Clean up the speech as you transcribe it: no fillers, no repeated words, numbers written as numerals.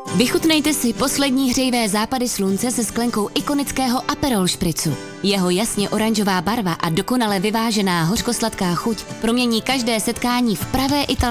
Vychutnejte si poslední hřejivé západy slunce se sklenkou ikonického Aperol špricu. Jeho jasně oranžová barva a dokonale vyvážená hořkosladká chuť promění každé setkání v pravé italské